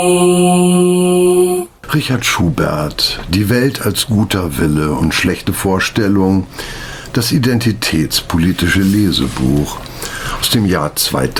Richard Schubert, Die Welt als guter Wille und schlechte Vorstellung, das identitätspolitische Lesebuch aus dem Jahr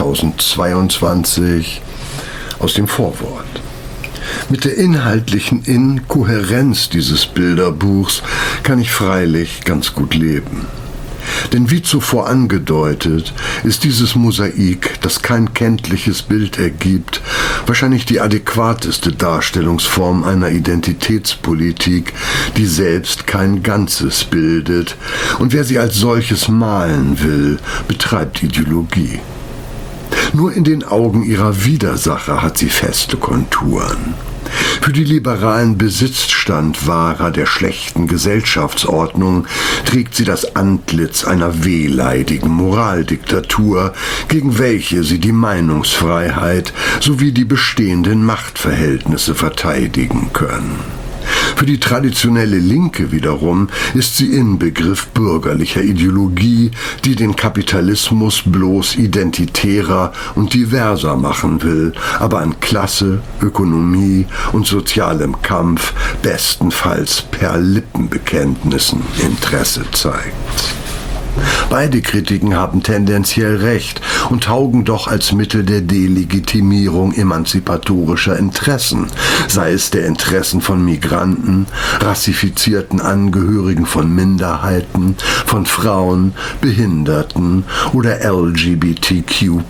2022, aus dem Vorwort. Mit der inhaltlichen Inkohärenz dieses Bilderbuchs kann ich freilich ganz gut leben. Denn wie zuvor angedeutet, ist dieses Mosaik, das kein kenntliches Bild ergibt, wahrscheinlich die adäquateste Darstellungsform einer Identitätspolitik, die selbst kein Ganzes bildet, und wer sie als solches malen will, betreibt Ideologie. Nur in den Augen ihrer Widersacher hat sie feste Konturen. Für die liberalen Besitzstandwahrer der schlechten Gesellschaftsordnung trägt sie das Antlitz einer wehleidigen Moraldiktatur, gegen welche sie die Meinungsfreiheit sowie die bestehenden Machtverhältnisse verteidigen können. Für die traditionelle Linke wiederum ist sie Inbegriff bürgerlicher Ideologie, die den Kapitalismus bloß identitärer und diverser machen will, aber an Klasse, Ökonomie und sozialem Kampf bestenfalls per Lippenbekenntnissen Interesse zeigt. Beide Kritiken haben tendenziell recht und taugen doch als Mittel der Delegitimierung emanzipatorischer Interessen, sei es der Interessen von Migranten, rassifizierten Angehörigen von Minderheiten, von Frauen, Behinderten oder LGBTQ+.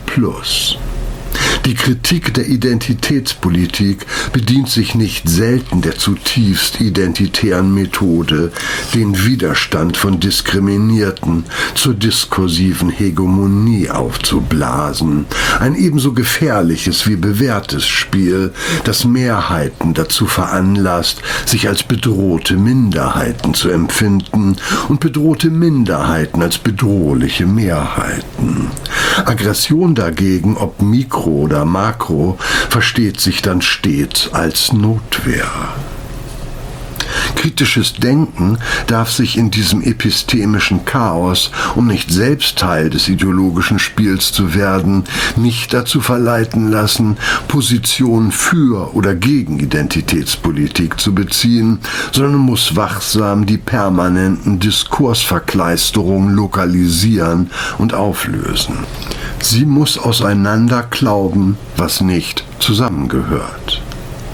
Die Kritik der Identitätspolitik bedient sich nicht selten der zutiefst identitären Methode, den Widerstand von Diskriminierten zur diskursiven Hegemonie aufzublasen. Ein ebenso gefährliches wie bewährtes Spiel, das Mehrheiten dazu veranlasst, sich als bedrohte Minderheiten zu empfinden und bedrohte Minderheiten als bedrohliche Mehrheiten. Aggression dagegen, ob Mikro oder Makro, versteht sich dann stets als Notwehr. Kritisches Denken darf sich in diesem epistemischen Chaos, um nicht selbst Teil des ideologischen Spiels zu werden, nicht dazu verleiten lassen, Positionen für oder gegen Identitätspolitik zu beziehen, sondern muss wachsam die permanenten Diskursverkleisterungen lokalisieren und auflösen. Sie muss auseinanderklauben, was nicht zusammengehört.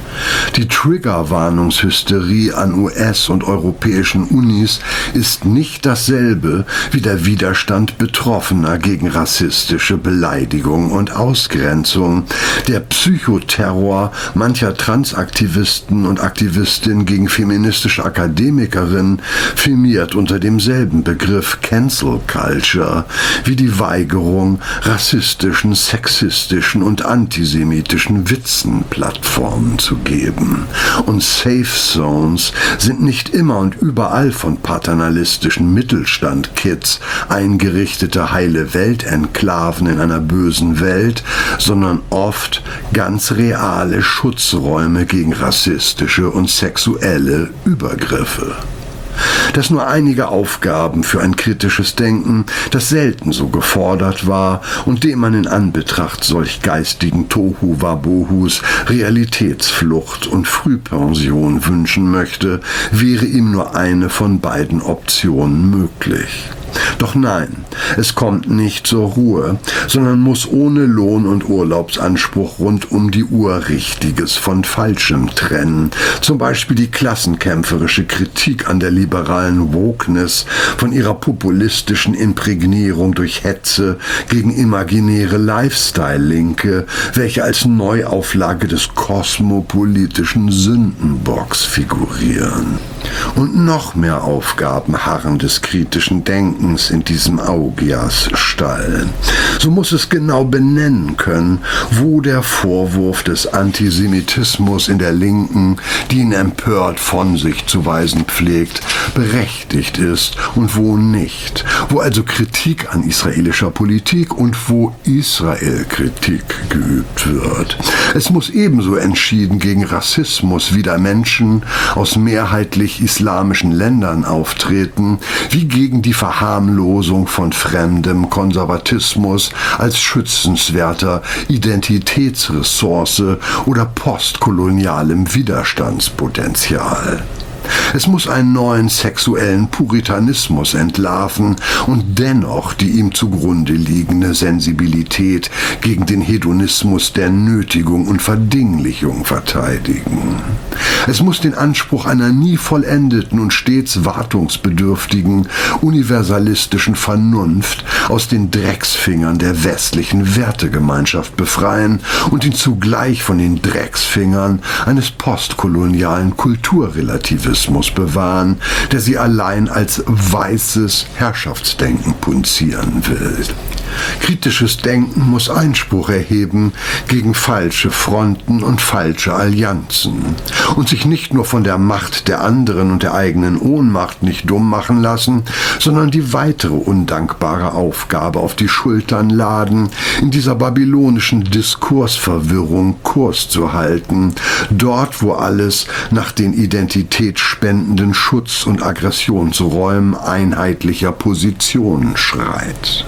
Die Triggerwarnungshysterie an US- und europäischen Unis ist nicht dasselbe wie der Widerstand Betroffener gegen rassistische Beleidigung und Ausgrenzung, der Psychoterror mancher Transaktivisten und Aktivistinnen gegen feministische Akademikerinnen firmiert unter demselben Begriff Cancel Culture, wie die Weigerung, rassistischen, sexistischen und antisemitischen Witzen Plattformen zu geben. Und Safe Zones sind nicht immer und überall von paternalistischen Mittelstand-Kids eingerichtete heile Welt-Enklaven in einer bösen Welt, sondern oft ganz reale Schutzräume gegen rassistische und sexuelle Übergriffe. Das nur einige Aufgaben für ein kritisches Denken, das selten so gefordert war und dem man in Anbetracht solch geistigen Tohu-Wabohus Realitätsflucht und Frühpension wünschen möchte, wäre ihm nur eine von beiden Optionen möglich. Doch nein, es kommt nicht zur Ruhe, sondern muss ohne Lohn- und Urlaubsanspruch rund um die Uhr Richtiges von Falschem trennen. Zum Beispiel die klassenkämpferische Kritik an der liberalen Wokeness von ihrer populistischen Imprägnierung durch Hetze gegen imaginäre Lifestyle-Linke, welche als Neuauflage des kosmopolitischen Sündenbocks figurieren. Und noch mehr Aufgaben harren des kritischen Denkens in diesem Augiasstall. So muss es genau benennen können, wo der Vorwurf des Antisemitismus in der Linken, die ihn empört von sich zu weisen pflegt, berechtigt ist und wo nicht. Wo also Kritik an israelischer Politik und wo Israel-Kritik geübt wird. Es muss ebenso entschieden gegen Rassismus wider Menschen aus mehrheitlich islamischen Ländern auftreten, wie gegen die Verharmlosung Verharmlosung von fremdem Konservatismus als schützenswerter Identitätsressource oder postkolonialem Widerstandspotenzial. Es muss einen neuen sexuellen Puritanismus entlarven und dennoch die ihm zugrunde liegende Sensibilität gegen den Hedonismus der Nötigung und Verdinglichung verteidigen. Es muss den Anspruch einer nie vollendeten und stets wartungsbedürftigen universalistischen Vernunft aus den Drecksfingern der westlichen Wertegemeinschaft befreien und ihn zugleich von den Drecksfingern eines postkolonialen Kulturrelativismus bewahren, der sie allein als weißes Herrschaftsdenken punzieren will. Kritisches Denken muss Einspruch erheben gegen falsche Fronten und falsche Allianzen und sich nicht nur von der Macht der anderen und der eigenen Ohnmacht nicht dumm machen lassen, sondern die weitere undankbare Aufgabe auf die Schultern laden, in dieser babylonischen Diskursverwirrung Kurs zu halten, dort wo alles nach den identitätsspendenden Schutz- und Aggressionsräumen einheitlicher Positionen schreit.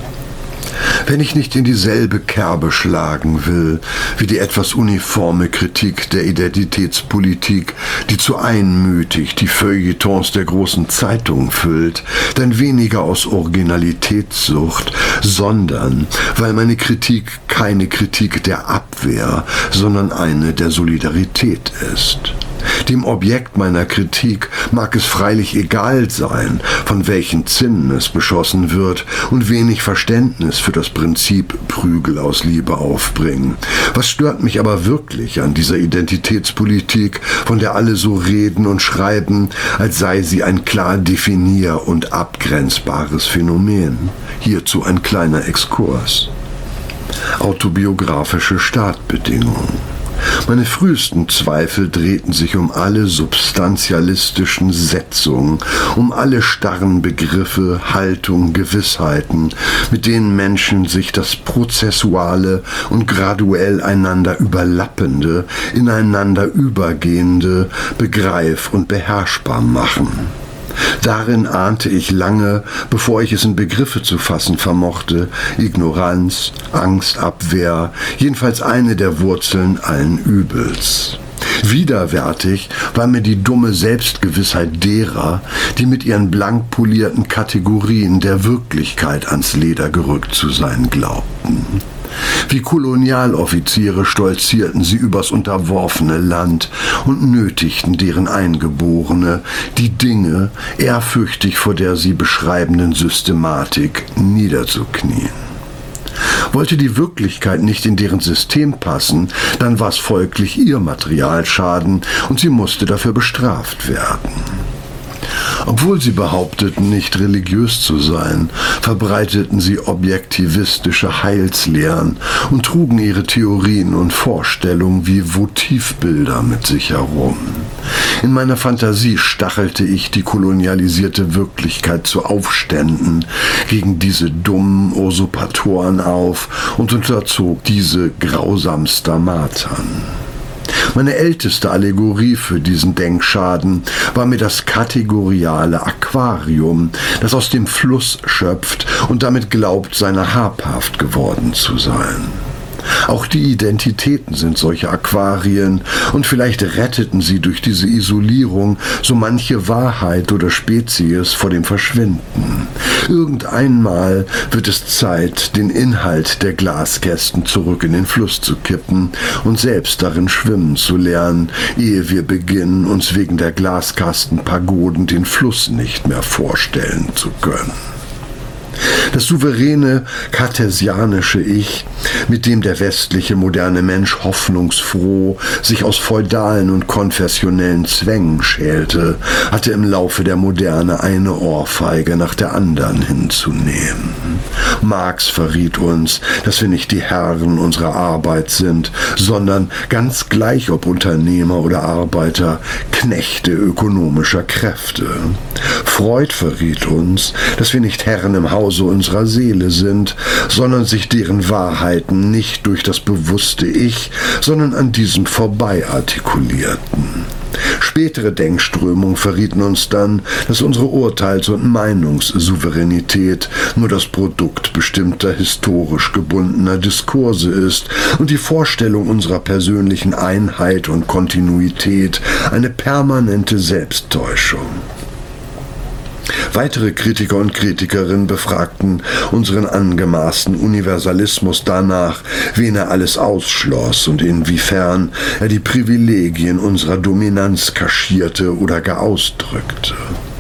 Wenn ich nicht in dieselbe Kerbe schlagen will, wie die etwas uniforme Kritik der Identitätspolitik, die zu einmütig die Feuilletons der großen Zeitungen füllt, dann weniger aus Originalitätssucht, sondern weil meine Kritik keine Kritik der Abwehr, sondern eine der Solidarität ist. Dem Objekt meiner Kritik mag es freilich egal sein, von welchen Zinnen es beschossen wird und wenig Verständnis für das Prinzip Prügel aus Liebe aufbringen. Was stört mich aber wirklich an dieser Identitätspolitik, von der alle so reden und schreiben, als sei sie ein klar definier- und abgrenzbares Phänomen? Hierzu ein kleiner Exkurs. Autobiografische Startbedingungen. Meine frühesten Zweifel drehten sich um alle substantialistischen Setzungen, um alle starren Begriffe, Haltungen, Gewissheiten, mit denen Menschen sich das prozessuale und graduell einander überlappende, ineinander übergehende begreif- und beherrschbar machen. Darin ahnte ich lange, bevor ich es in Begriffe zu fassen vermochte, Ignoranz, Angstabwehr, jedenfalls eine der Wurzeln allen Übels. Widerwärtig war mir die dumme Selbstgewissheit derer, die mit ihren blank polierten Kategorien der Wirklichkeit ans Leder gerückt zu sein glaubten. Wie Kolonialoffiziere stolzierten sie übers unterworfene Land und nötigten deren Eingeborene, die Dinge, ehrfürchtig vor der sie beschreibenden Systematik, niederzuknien. Wollte die Wirklichkeit nicht in deren System passen, dann war es folglich ihr Materialschaden und sie musste dafür bestraft werden. Obwohl sie behaupteten, nicht religiös zu sein, verbreiteten sie objektivistische Heilslehren und trugen ihre Theorien und Vorstellungen wie Votivbilder mit sich herum. In meiner Fantasie stachelte ich die kolonialisierte Wirklichkeit zu Aufständen gegen diese dummen Usurpatoren auf und unterzog diese grausam Stamatan. Meine älteste Allegorie für diesen Denkschaden war mir das kategoriale Aquarium, das aus dem Fluss schöpft und damit glaubt, seiner habhaft geworden zu sein. Auch die Identitäten sind solche Aquarien und vielleicht retteten sie durch diese Isolierung so manche Wahrheit oder Spezies vor dem Verschwinden. Irgendeinmal wird es Zeit, den Inhalt der Glaskästen zurück in den Fluss zu kippen und selbst darin schwimmen zu lernen, ehe wir beginnen, uns wegen der Glaskastenpagoden den Fluss nicht mehr vorstellen zu können. Das souveräne, kartesianische Ich, mit dem der westliche moderne Mensch hoffnungsfroh sich aus feudalen und konfessionellen Zwängen schälte, hatte im Laufe der Moderne eine Ohrfeige nach der anderen hinzunehmen. Marx verriet uns, dass wir nicht die Herren unserer Arbeit sind, sondern ganz gleich ob Unternehmer oder Arbeiter, Knechte ökonomischer Kräfte. Freud verriet uns, dass wir nicht Herren im Hause unserer Seele sind, sondern sich deren Wahrheiten nicht durch das bewusste Ich, sondern an diesem vorbei artikulierten. Spätere Denkströmungen verrieten uns dann, dass unsere Urteils- und Meinungssouveränität nur das Produkt bestimmter historisch gebundener Diskurse ist und die Vorstellung unserer persönlichen Einheit und Kontinuität eine permanente Selbsttäuschung. Weitere Kritiker und Kritikerinnen befragten unseren angemaßten Universalismus danach, wen er alles ausschloss und inwiefern er die Privilegien unserer Dominanz kaschierte oder gar ausdrückte.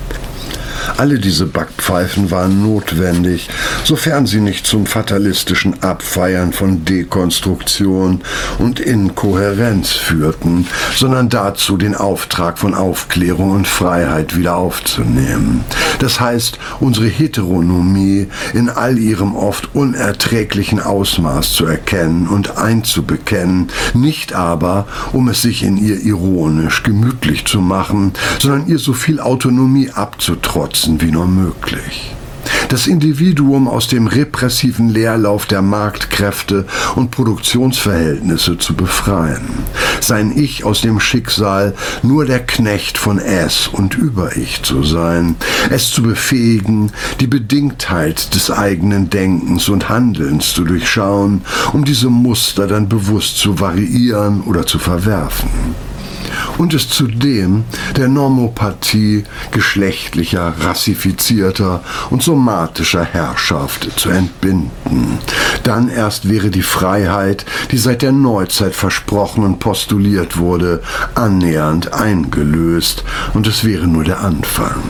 Alle diese Backpfeifen waren notwendig, sofern sie nicht zum fatalistischen Abfeiern von Dekonstruktion und Inkohärenz führten, sondern dazu, den Auftrag von Aufklärung und Freiheit wieder aufzunehmen. Das heißt, unsere Heteronomie in all ihrem oft unerträglichen Ausmaß zu erkennen und einzubekennen, nicht aber, um es sich in ihr ironisch gemütlich zu machen, sondern ihr so viel Autonomie abzutrotzen wie nur möglich. Das Individuum aus dem repressiven Leerlauf der Marktkräfte und Produktionsverhältnisse zu befreien. Sein Ich aus dem Schicksal, nur der Knecht von Es und Über-Ich zu sein. Es zu befähigen, die Bedingtheit des eigenen Denkens und Handelns zu durchschauen, um diese Muster dann bewusst zu variieren oder zu verwerfen. Und es zudem der Normopathie geschlechtlicher, rassifizierter und somatischer Herrschaft zu entbinden. Dann erst wäre die Freiheit, die seit der Neuzeit versprochen und postuliert wurde, annähernd eingelöst, und es wäre nur der Anfang.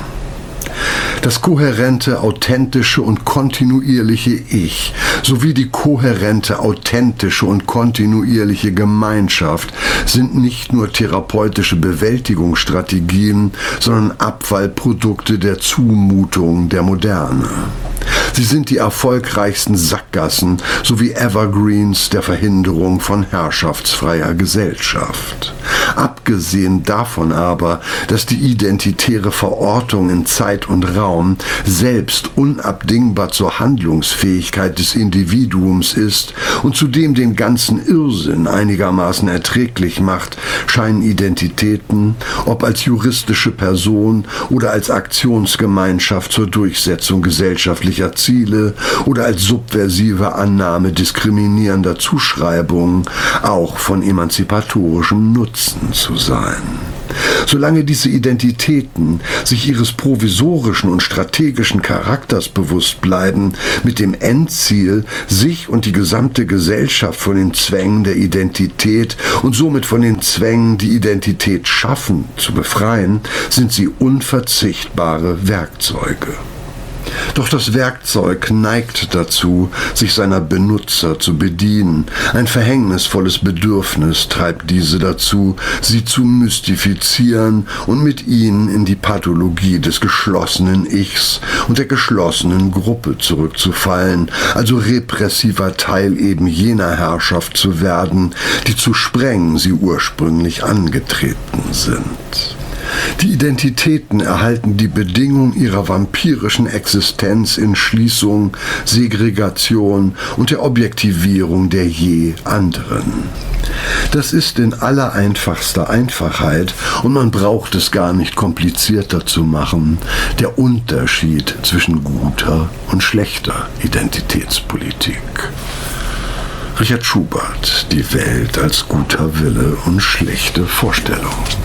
Das kohärente, authentische und kontinuierliche Ich sowie die kohärente, authentische und kontinuierliche Gemeinschaft sind nicht nur therapeutische Bewältigungsstrategien, sondern Abfallprodukte der Zumutung der Moderne. Sie sind die erfolgreichsten Sackgassen sowie Evergreens der Verhinderung von herrschaftsfreier Gesellschaft. Abgesehen davon aber, dass die identitäre Verortung in Zeit und Raum selbst unabdingbar zur Handlungsfähigkeit des Individuums ist und zudem den ganzen Irrsinn einigermaßen erträglich macht, scheinen Identitäten, ob als juristische Person oder als Aktionsgemeinschaft zur Durchsetzung gesellschaftlicher Ziele oder als subversive Annahme diskriminierender Zuschreibungen, auch von emanzipatorischem Nutzen zu sein. Solange diese Identitäten sich ihres provisorischen und strategischen Charakters bewusst bleiben, mit dem Endziel, sich und die gesamte Gesellschaft von den Zwängen der Identität und somit von den Zwängen, die Identität schaffen, zu befreien, sind sie unverzichtbare Werkzeuge. Doch das Werkzeug neigt dazu, sich seiner Benutzer zu bedienen. Ein verhängnisvolles Bedürfnis treibt diese dazu, sie zu mystifizieren und mit ihnen in die Pathologie des geschlossenen Ichs und der geschlossenen Gruppe zurückzufallen, also repressiver Teil eben jener Herrschaft zu werden, die zu sprengen sie ursprünglich angetreten sind. Die Identitäten erhalten die Bedingung ihrer vampirischen Existenz in Schließung, Segregation und der Objektivierung der je anderen. Das ist in allereinfachster Einfachheit, und man braucht es gar nicht komplizierter zu machen, der Unterschied zwischen guter und schlechter Identitätspolitik. Richard Schubert, Die Welt als guter Wille und schlechte Vorstellung.